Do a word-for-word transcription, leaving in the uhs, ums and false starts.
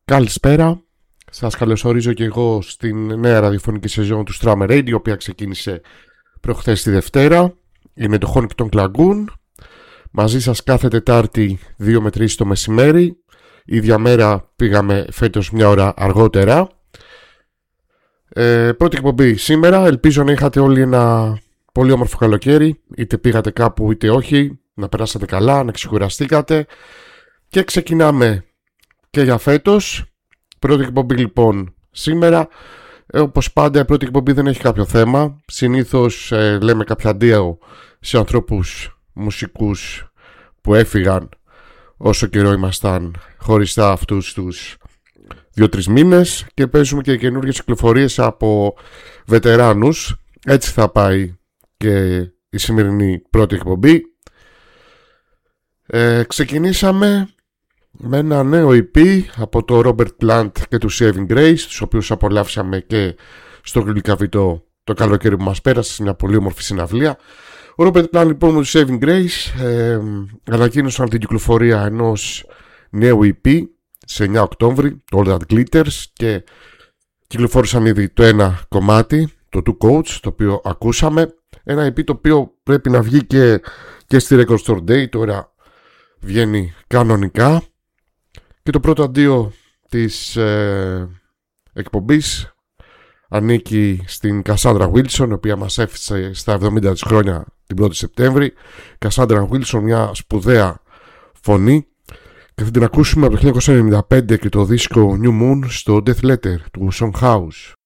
Καλησπέρα. Σας καλωσορίζω και εγώ στην νέα ραδιοφωνική σεζόν του Strammer Radio, η οποία ξεκίνησε προχθές τη Δευτέρα. Είμαι το Honky Tonk Lagoon. Μαζί σας κάθε Τετάρτη δύο με τρεις το μεσημέρι. Ίδια μέρα πήγαμε φέτος μια ώρα αργότερα. Ε, πρώτη εκπομπή σήμερα. Ελπίζω να είχατε όλοι ένα πολύ όμορφο καλοκαίρι. Είτε πήγατε κάπου είτε όχι. Να περάσατε καλά, να ξεκουραστήκατε. Και ξεκινάμε και για φέτος. Πρώτη εκπομπή λοιπόν σήμερα. Ε, όπως πάντα η πρώτη εκπομπή δεν έχει κάποιο θέμα. Συνήθως ε, λέμε κάποια αντίο σε ανθρώπους μουσικούς που έφυγαν όσο καιρό ήμασταν χωριστά αυτούς τους δύο-τρεις μήνες, και παίζουμε και καινούργιες κυκλοφορίες από βετεράνους. Έτσι θα πάει και η σημερινή πρώτη εκπομπή. Ε, ξεκινήσαμε με ένα νέο ι πι από το Robert Plant και του Saving Grace, τους οποίους απολαύσαμε και στο Γλυκαβητό το καλοκαίρι που μας πέρασε σε μια πολύ όμορφη συναυλία. Ο Robert Plant λοιπόν με του Saving Grace ε, ανακοίνωσαν την κυκλοφορία ενός νέου ι πι σε εννιά Οκτώβρη, το All That Glitters, και κυκλοφόρησαν ήδη το ένα κομμάτι, το Two Coats, το οποίο ακούσαμε. Ένα ι πι το οποίο πρέπει να βγει και, και στη Record Store Day, τώρα βγαίνει κανονικά. Και το πρώτο αντίο της ε, εκπομπής ανήκει στην Cassandra Wilson, η οποία μας έφτασε στα εβδομήντα της χρόνια την πρώτη Σεπτέμβρη. Cassandra Wilson, μια σπουδαία φωνή, και θα την ακούσουμε από το χίλια εννιακόσια ενενήντα πέντε και το δίσκο New Moon στο Death Letter του Song House.